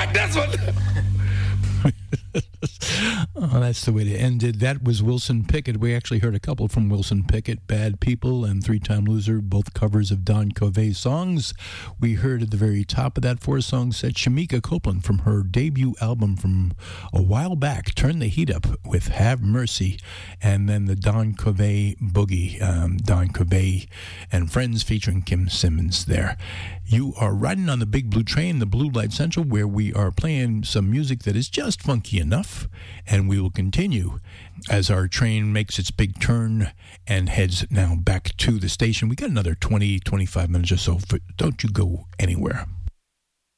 That's what. Oh, that's the way to end it. That was Wilson Pickett. We actually heard a couple from Wilson Pickett, Bad People and Three-Time Loser, both covers of Don Covey songs. We heard at the very top of that 4-song set Shamika Copeland from her debut album from a while back, Turn the Heat Up with Have Mercy, and then the Don Covey Boogie, Don Covey and Friends featuring Kim Simmons there. You are riding on the Big Blue Train, the Blue Light Central, where we are playing some music that is just funky enough, and we will continue as our train makes its big turn and heads now back to the station. We got another 20, 25 minutes or so. Don't you go anywhere.